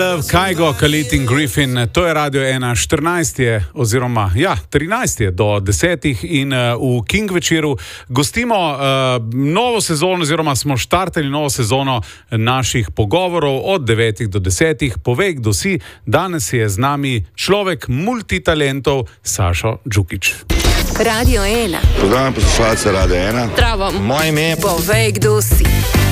Kygo, Khalid in Griffin, to je Radio 1, 14 je, oziroma 13 je do 10 in v King večeru gostimo novo sezono, oziroma smo štartali novo sezono naših pogovorov od 9 do 10. Povej, kdo si, danes je z nami človek multitalentov Sašo Džukić. Radio 1. Pozdravljam poslušalce Radio 1. Zdravo. Moje ime je... Povej, kdo si.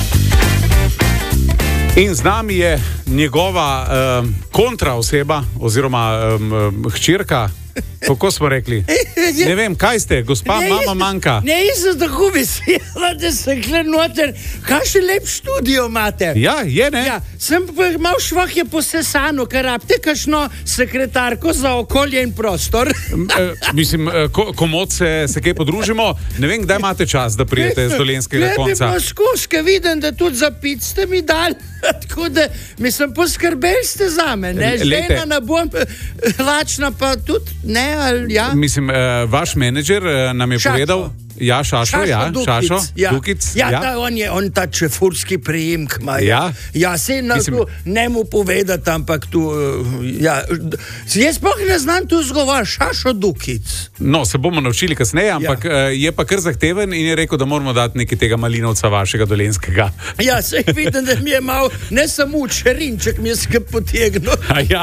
In z nami je njegova kontraoseba, oziroma hčerka, kako smo rekli? Ne vem, kaj ste, gospa Mama Manka? Ne, jaz sem tako vesela, da se klenoter. Kakšen lep študio imate? Ja, je, ne? Ja, sem pa mal švah je posesano, ker rabite kakšno sekretarko za okolje in prostor. Mislim, komod se kaj podružimo. Ne vem, kdaj imate čas, da prijete z dolenskega konca. Ne bi pa skuška, vidim, da tudi za pic ste mi dali. Tako da, mislim, poskrbeli ste za me, ne? Žena ne bom lačna, pa tudi, ne, ali ja? Mislim, vaš menedžer nam je povedal... Ja, Šašo, Dukic. Ja, on ta čefurski priimk ima. Ja. Ja, se ne mu povedati, ampak tu, ja. Jaz pa ne znam tu zgovor, Šašo Dukic. No, se bomo naučili kasneje, ampak je pa kar zahteven in je rekel, da moramo dati nekaj tega malinovca vašega dolenskega. Ja, se vidim, da mi je mal, ne samo čerinček mi je skaj potegnil.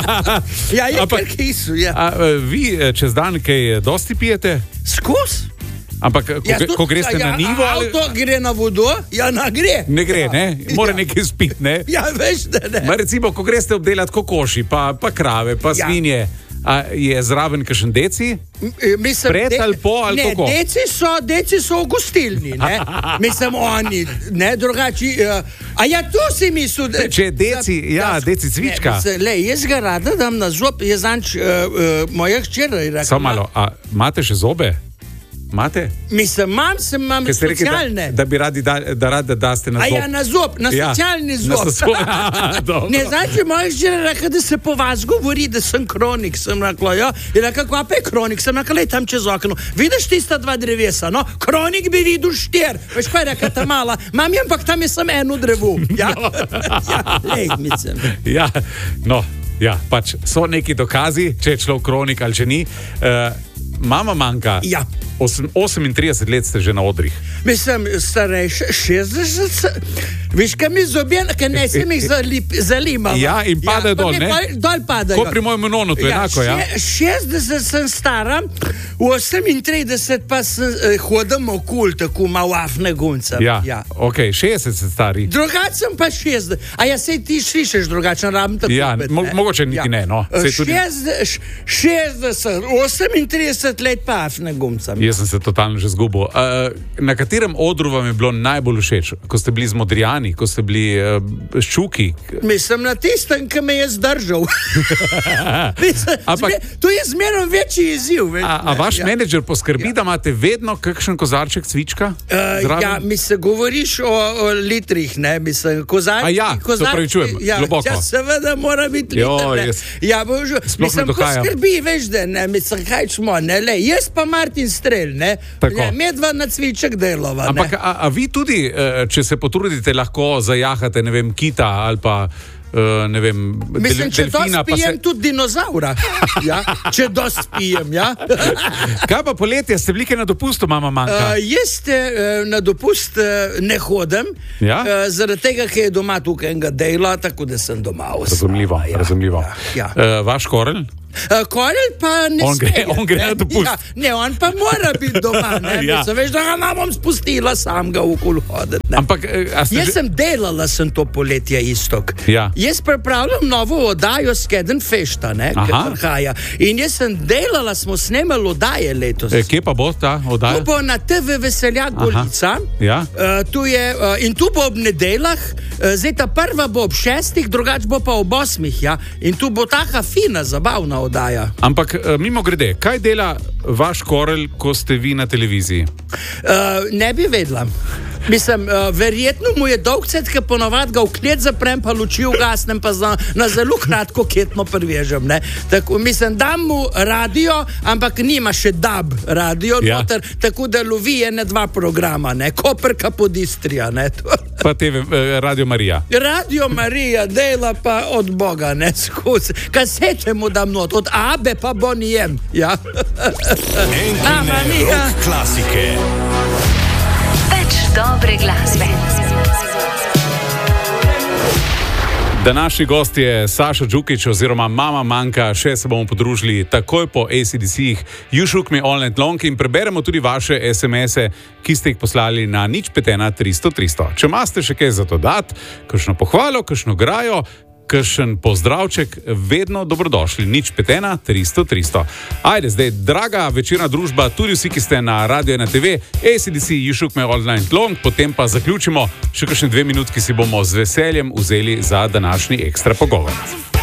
Ja, je kar kisu, ja. Vi čez dan kaj dosti pijete? Skus? Ampak, ko greste na nivo... Avto gre na vodo, ne gre. Ne gre, ne? Mora nekaj spiti, ne? Ja, veš, da ne. Ma recimo, ko greste obdelati kokoši, pa krave, pa svinje, je zraven kakšen deci? Pred ali po, ali kako? Ne, deci so v gostilni, ne? Mislim, oni, ne, drugači... A ja, tu si mislil... Če je deci, deci cvička. Jaz ga rada dam na zob, jaz zanč moja hčera je rekla... Samo malo, a imate še zobe? Imate? Mislim, imam socialne. Da bi radi daste na zob. A ja, na zob, na socialni zob. Ne, znači, moja žena rekla, da se po vas govori, da sem kronik. Sem rekla, ja. Je rekla, kva pa je kronik? Sem rekla, lej tam čez okno. Vidiš tista dva drevesa, no? Kronik bi videl 4. Veš, kaj je rekla ta mala? Mam je, ampak tam je samo eno drevo. Ja? Ja, lej, mislim. Ja, no, ja, pač so neki dokazi, če je človek kronik ali če ni. Mama Manka. Ja. 38 let ste že na odrih. Mislim, starejše, 60. Viš, kaj mi zobjen, kaj ne sem jih zalimala. Ja, in padajo dol, ne? Dol padajo. Ko pri mojem nonotu, enako, ja? 60 sem stara, v 38 pa hodim okul, tako malo afne gunca. Ja, ok, 60 ste stari. Drugač sem pa 60. A ja, sej ti slišiš drugačen, rabim tako. Ja, mogoče niti ne, no. 60, 38 let pa afne gunca. Jaz sem se totalno že zgubil. Na katerem odru vam je bilo najbolj všeč? Ko ste bili z Modrijani, ko ste bili ščuki? Mislim, na tistem, ki me je zdržal. To je zmerno večji izziv. A vaš menedžer poskrbi, da imate vedno kakšen kozarček cvička? Ja, mislim, govoriš o litrih, ne? Mislim, kozarček. A ja, se pravičujem, globoko. Ja, seveda mora biti liter, ne? Ja, božu, mislim, poskrbi, veš, da ne, mislim, kaj čmo, ne, le, jaz pa Martin Strel, ne? Medva na cviček delova, ne? Ampak, a vi tudi, če se potrudite, lahko zajahate, ne vem, kita ali pa, ne vem, mislim, če delfina, dost pijem tudi dinozaura. Ja? Če dost pijem, ja? Kaj pa poletje, ste bili kaj na dopustu, Mama Manka? Jaz na dopust ne hodim, zaradi tega, ker je doma tukaj enega dela, tako da sem doma ostala. Razumljivo. Vaš Korel? Korel pa ne sme. On gre na dopust. Ja, ne, on pa mora biti doma, ne? Veš, da ga bom spustila sam ga okoli hoditi. Ampak, jaz sem delala to poletje istok. Ja. Jaz pripravljam novo oddajo Skeden Fešta, ne? In jaz sem delala, smo snemali oddaje letos. Kje pa bo ta oddaja? Tu bo na TV Veseljak Golica. Ja. In tu bo ob nedeljah, zdaj ta prva bo ob 6, drugač bo pa ob 8, ja? In tu bo taka fina, zabavna oddaja. Ampak mimo grede, kaj dela vaš Korel, ko ste vi na televiziji? Ne bi vedela. Mislim, verjetno mu je dolg cet, ker ponovadi ga v klet zaprem, pa luči ugasnem, pa na zelo kratko ketno prvežem, ne. Tako, mislim, dam mu radio, ampak nima še DAB radio, noter, tako da lovi ene 2 programa, ne. Koperka pod Istrija, ne. Pa TV, Radio Marija. Radio Marija dela pa od Boga, ne, skozi. Kasete mu dam not, od Abe pa Bonijem, ja. Enkine rock klasike. Več dobre glasbe. Današnji gost je Saša Džukić oziroma Mama Manka, še se bomo podružili takoj po AC/DC-jih You Shook Me All Night Long in preberemo tudi vaše SMS-e, ki ste jih poslali na 051 300 300. Če imate še kaj za to dati, kakšno pohvalo, kakšno grajo, kakšen pozdravček, vedno dobrodošli. 051 300 300. Ajde, zdaj, draga večerna družba, tudi vsi, ki ste na Radio 1 TV, AC/DC You Shook Me All Night Long, potem pa zaključimo še kakšne 2 minutki, si bomo z veseljem vzeli za današnji ekstra pogovor.